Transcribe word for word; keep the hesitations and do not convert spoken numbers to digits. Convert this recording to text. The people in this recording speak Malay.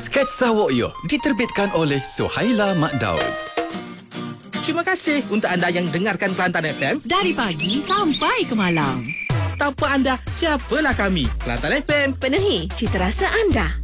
Sketsa Wokyo diterbitkan oleh Suhaila Mak Daud. Terima kasih untuk anda yang dengarkan Kelantan F M. Dari pagi sampai ke malam. Tanpa anda, siapalah kami? Kelantan F M. Penuhi cita rasa anda.